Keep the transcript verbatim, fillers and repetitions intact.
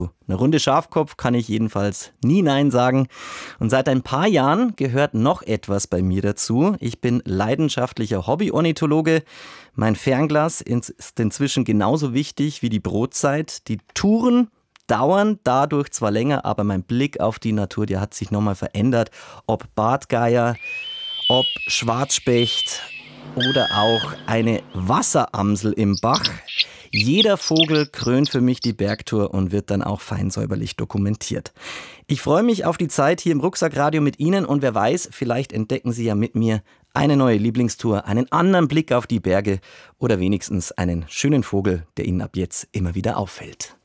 Eine Runde Schafkopf kann ich jedenfalls nie Nein sagen. Und seit ein paar Jahren gehört noch etwas bei mir dazu. Ich bin leidenschaftlicher Hobby-Ornithologe. Mein Fernglas ist inzwischen genauso wichtig wie die Brotzeit. Die Touren dauern dadurch zwar länger, aber mein Blick auf die Natur, der hat sich nochmal verändert. Ob Bartgeier, ob Schwarzspecht oder auch eine Wasseramsel im Bach. Jeder Vogel krönt für mich die Bergtour und wird dann auch fein säuberlich dokumentiert. Ich freue mich auf die Zeit hier im Rucksackradio mit Ihnen und wer weiß, vielleicht entdecken Sie ja mit mir eine neue Lieblingstour, einen anderen Blick auf die Berge oder wenigstens einen schönen Vogel, der Ihnen ab jetzt immer wieder auffällt.